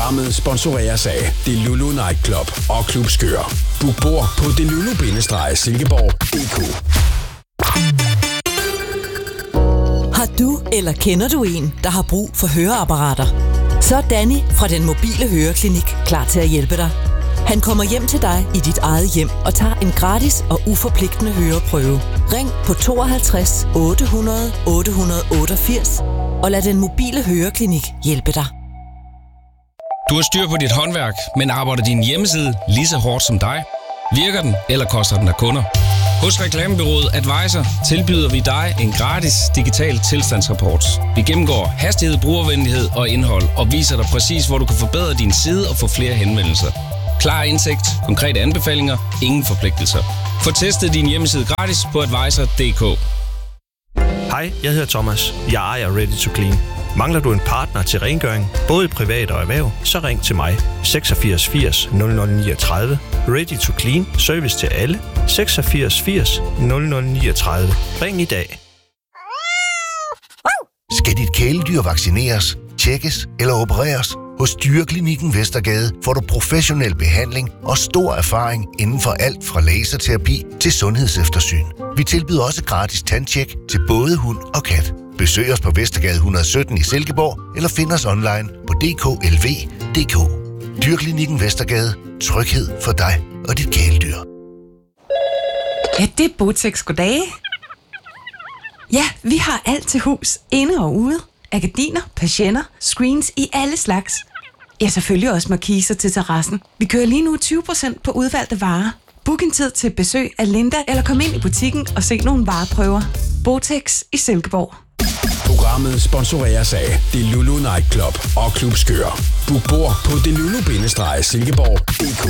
Programmet sponsoreres af Delulu Nightclub og Klub Skør. Book bord på delulu-silkeborg.dk. Har du eller kender du en, der har brug for høreapparater? Så er Danny fra den mobile høreklinik klar til at hjælpe dig. Han kommer hjem til dig i dit eget hjem og tager en gratis og uforpligtende høreprøve. Ring på 52 800 888 og lad den mobile høreklinik hjælpe dig. Du har styr på dit håndværk, men arbejder din hjemmeside lige så hårdt som dig? Virker den, eller koster den af kunder? Hos Reklamebureauet Advisor tilbyder vi dig en gratis digital tilstandsrapport. Vi gennemgår hastighed, brugervenlighed og indhold og viser dig præcis, hvor du kan forbedre din side og få flere henvendelser. Klar indsigt, konkrete anbefalinger, ingen forpligtelser. Få testet din hjemmeside gratis på advisor.dk. Hej, jeg hedder Thomas. Jeg ejer Ready to Clean. Mangler du en partner til rengøring, både i privat og erhverv, så ring til mig. 86 80 0039. Ready to Clean. Service til alle. 86 80 0039. Ring i dag. Skal dit kæledyr vaccineres, tjekkes eller opereres? Hos Dyreklinikken Vestergade får du professionel behandling og stor erfaring inden for alt fra laserterapi til sundhedseftersyn. Vi tilbyder også gratis tandtjek til både hund og kat. Besøg os på Vestergade 117 i Silkeborg, eller find os online på dklv.dk. Dyreklinikken Vestergade. Tryghed for dig og dit kæledyr. Ja, det er Botex. Goddag. Ja, vi har alt til hus, inde og ude. Gardiner, persienner, screens i alle slags. Ja, selvfølgelig også markiser til terrassen. Vi kører lige nu 20% på udvalgte varer. Book en tid til besøg af Linda, eller kom ind i butikken og se nogle vareprøver. Botex i Silkeborg. Programmet sponsoreres af Delulu Nightclub og Klub Skør. Book bord på delulu-silkeborg.dk.